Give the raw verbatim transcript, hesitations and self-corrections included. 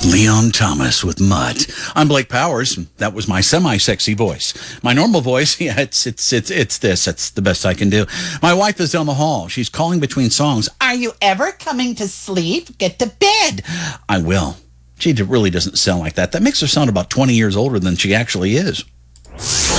Leon Thomas with Mutt. I'm Blake Powers. That was my semi-sexy voice. My normal voice, yeah, it's it's it's it's this. That's the best I can do. My wife is down the hall. She's calling between songs. Are you ever coming to sleep? Get to bed. I will. She really doesn't sound like that. That makes her sound about twenty years older than she actually is.